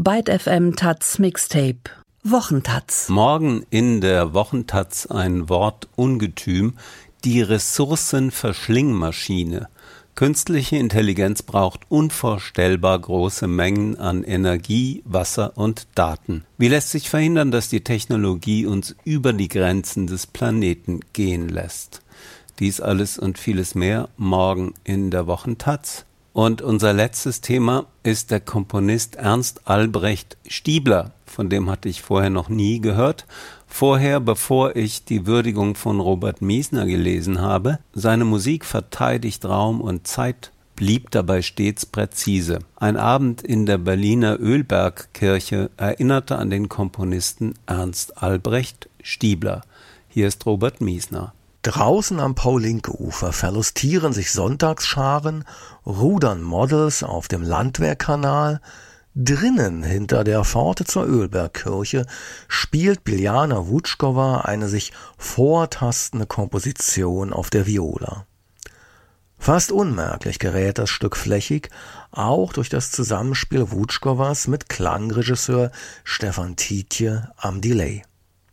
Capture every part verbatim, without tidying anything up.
Byte F M Taz Mixtape Wochentaz. Morgen in der Wochentaz ein Wortungetüm, die Ressourcenverschlingmaschine. Künstliche Intelligenz braucht unvorstellbar große Mengen an Energie, Wasser und Daten. Wie lässt sich verhindern, dass die Technologie uns über die Grenzen des Planeten gehen lässt? Dies alles und vieles mehr morgen in der Wochentaz. Und unser letztes Thema ist der Komponist Ernst Albrecht Stiebler. Von dem hatte ich vorher noch nie gehört. Vorher, bevor ich die Würdigung von Robert Miesner gelesen habe, seine Musik verteidigt Raum und Zeit, blieb dabei stets präzise. Ein Abend in der Berliner Ölbergkirche erinnerte an den Komponisten Ernst Albrecht Stiebler. Hier ist Robert Miesner. Draußen am Paul-Lincke-Ufer verlustieren sich Sonntagsscharen, rudern Models auf dem Landwehrkanal. Drinnen, hinter der Pforte zur Ölbergkirche, spielt Biljana Vutschkova eine sich vortastende Komposition auf der Viola. Fast unmerklich gerät das Stück flächig, auch durch das Zusammenspiel Vutschkovas mit Klangregisseur Stefan Tiedje am Delay.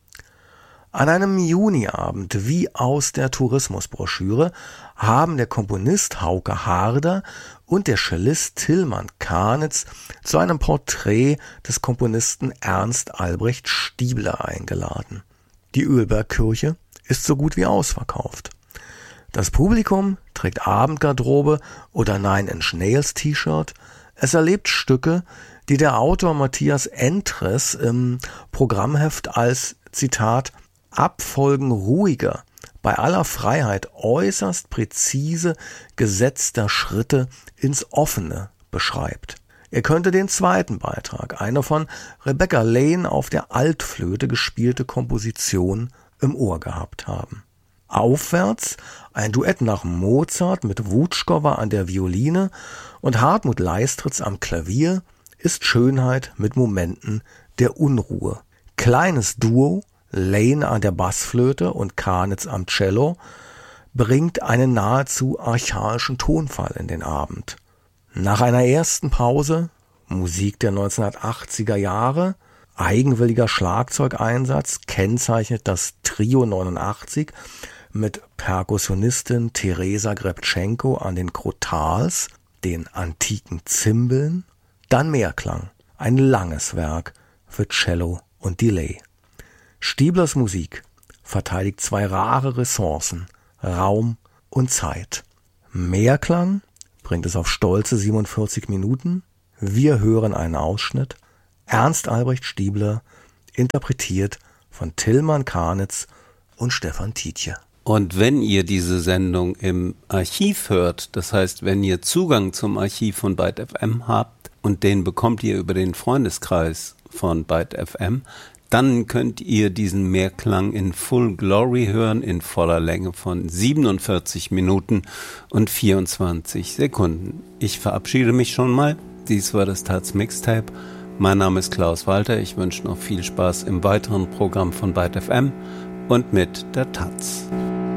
An einem Juniabend wie aus der Tourismusbroschüre haben der Komponist Hauke Harder und der Cellist Tilman Kanitz zu einem Porträt des Komponisten Ernst Albrecht Stiebler eingeladen. Die Ölbergkirche ist so gut wie ausverkauft. Das Publikum trägt Abendgarderobe oder Nine Inch Nails T-Shirt. Es erlebt Stücke, die der Autor Matthias Entres im Programmheft als, Zitat, Abfolgen ruhiger, bei aller Freiheit äußerst präzise gesetzter Schritte ins Offene beschreibt. Er könnte den zweiten Beitrag, eine von Rebecca Lane auf der Altflöte gespielte Komposition, im Ohr gehabt haben. Aufwärts ein Duett nach Mozart mit Vutschkova an der Violine und Hartmut Leistritz am Klavier ist Schönheit mit Momenten der Unruhe. Kleines Duo, Lane an der Bassflöte und Kanitz am Cello, bringt einen nahezu archaischen Tonfall in den Abend. Nach einer ersten Pause, Musik der neunzehnhundertachtziger Jahre, eigenwilliger Schlagzeugeinsatz kennzeichnet das Trio neunundachtzig mit Perkussionistin Teresa Grebtschenko an den Crotals, den antiken Zimbeln, dann Mehrklang, ein langes Werk für Cello und Delay. Stieblers Musik verteidigt zwei rare Ressourcen, Raum und Zeit. Mehrklang bringt es auf stolze siebenundvierzig Minuten. Wir hören einen Ausschnitt. Ernst Albrecht Stiebler, interpretiert von Tilman Kanitz und Stefan Tiedje. Und wenn ihr diese Sendung im Archiv hört, das heißt, wenn ihr Zugang zum Archiv von Byte F M habt und den bekommt ihr über den Freundeskreis von Byte F M, dann könnt ihr diesen Mehrklang in Full Glory hören, in voller Länge von siebenundvierzig Minuten und vierundzwanzig Sekunden. Ich verabschiede mich schon mal. Dies war das Taz Mixtape. Mein Name ist Klaus Walter. Ich wünsche noch viel Spaß im weiteren Programm von Byte F M und mit der Taz.